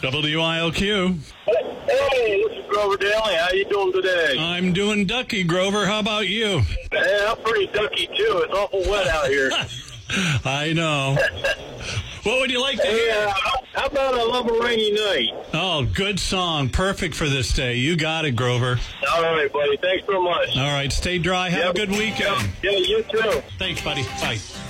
WILQ. Hey, this is Grover Daly. How you doing today? I'm doing ducky, Grover. How about you? Yeah, I'm pretty ducky, too. It's awful wet out here. I know. What would you like to hear? Hey, how about I Love a Rainy Night? Oh, good song. Perfect for this day. You got it, Grover. All right, buddy. Thanks so much. All right, stay dry. Have a good weekend. Yeah, you too. Thanks, buddy. Bye.